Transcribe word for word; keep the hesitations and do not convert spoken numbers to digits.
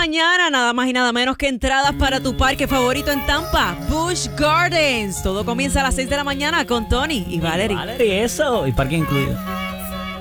mañana, nada más y nada menos que entradas para tu parque favorito en Tampa, Busch Gardens. Todo comienza a las seis de la mañana con Tony y Valerie. Y Valerie, eso, y parque incluido.